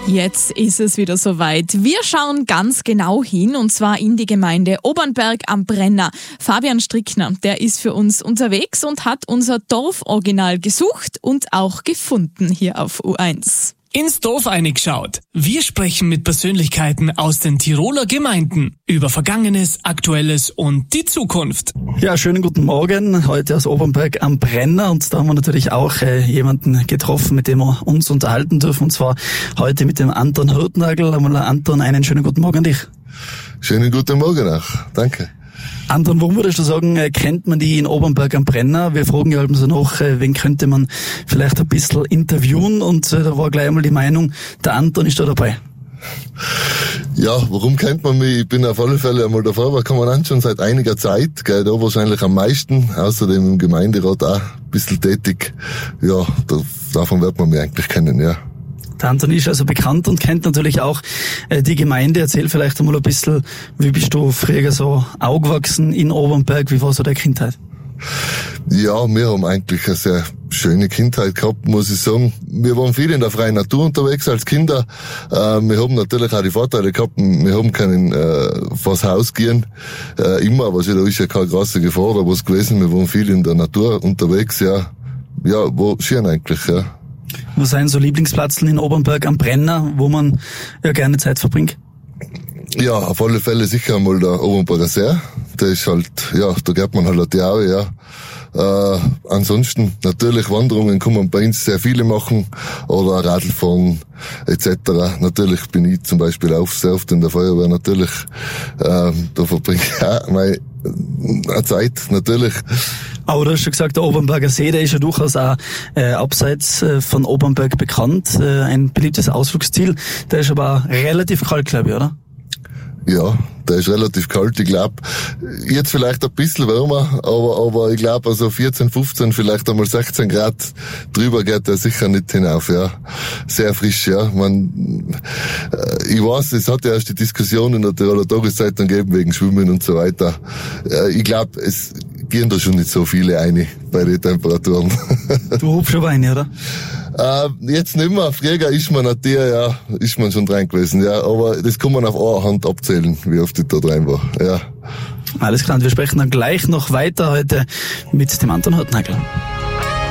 Jetzt ist es wieder soweit. Wir schauen ganz genau hin, und zwar in die Gemeinde Obernberg am Brenner. Fabian Strickner, der ist für uns unterwegs und hat unser Dorforiginal gesucht und auch gefunden hier auf U1. Ins Dorf eingeschaut. Wir sprechen mit Persönlichkeiten aus den Tiroler Gemeinden über Vergangenes, Aktuelles und die Zukunft. Ja, schönen guten Morgen. Heute aus Obernberg am Brenner, und da haben wir natürlich auch jemanden getroffen, mit dem wir uns unterhalten dürfen, und zwar heute mit dem Anton Hirtnagel. Anton, einen schönen guten Morgen an dich. Schönen guten Morgen auch. Danke. Anton, warum würdest du sagen, kennt man die in Obernberg am Brenner? Wir fragen ja halt so nach, wen könnte man vielleicht ein bisschen interviewen, und da war gleich einmal die Meinung, der Anton ist da dabei. Ja, warum kennt man mich? Ich bin auf alle Fälle einmal davor, aber kann man an schon seit einiger Zeit, da wahrscheinlich am meisten, außerdem im Gemeinderat auch ein bisschen tätig. Ja, davon wird man mich eigentlich kennen, ja. Der Anton ist also bekannt und kennt natürlich auch die Gemeinde. Erzähl vielleicht einmal ein bisschen, wie bist du früher so aufgewachsen in Obernberg? Wie war so deine Kindheit? Ja, wir haben eigentlich eine sehr schöne Kindheit gehabt, muss ich sagen. Wir waren viel in der freien Natur unterwegs als Kinder. Wir haben natürlich auch die Vorteile gehabt, wir haben können vors Haus gehen, immer, aber da ist ja keine große Gefahr oder was gewesen. Wir waren viel in der Natur unterwegs, ja, war schön eigentlich, ja. Was sind so Lieblingsplätze in Obernberg am Brenner, wo man ja gerne Zeit verbringt? Ja, auf alle Fälle sicher einmal der Obernberger See. Der ist halt, ja, da geht man halt die Aue, ja. Ansonsten natürlich Wanderungen kann man bei uns sehr viele machen, oder Radlfahren etc. Natürlich bin ich zum Beispiel auch sehr oft in der Feuerwehr, natürlich, da verbringe ich auch meine Zeit, natürlich. Aber du hast schon gesagt, der Obernberger See, der ist ja durchaus auch abseits von Obernberg bekannt, ein beliebtes Ausflugsziel. Der ist aber auch relativ kalt, glaube ich, oder? Ja, der ist relativ kalt, ich glaube. Jetzt vielleicht ein bisschen wärmer, aber ich glaube, also 14, 15, vielleicht einmal 16 Grad drüber geht der sicher nicht hinauf, ja. Sehr frisch, ja. Ich weiß, es hat ja erst die Diskussion in der Tiroler Tageszeitung gegeben wegen Schwimmen und so weiter. Ich glaube, es gehen da schon nicht so viele rein bei den Temperaturen. Du hupst schon rein, oder? Jetzt nicht mehr. Früher ist man natürlich, ja, ist man schon dran gewesen, ja. Aber das kann man auf eine Hand abzählen, wie oft ich da dran war, ja. Alles klar, und wir sprechen dann gleich noch weiter heute mit dem Anton Hirtnagel.